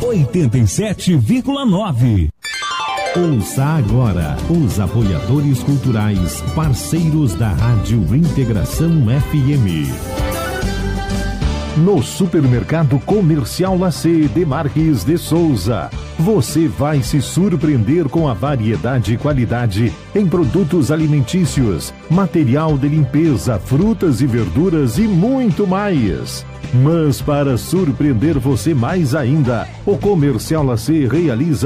87,9. Ouça agora os apoiadores culturais, parceiros da Rádio Integração FM. No Supermercado Comercial Lacê de Marques de Souza, você vai se surpreender com a variedade e qualidade em produtos alimentícios, material de limpeza, frutas e verduras e muito mais. Mas para surpreender você mais ainda, o Comercial Lacê realiza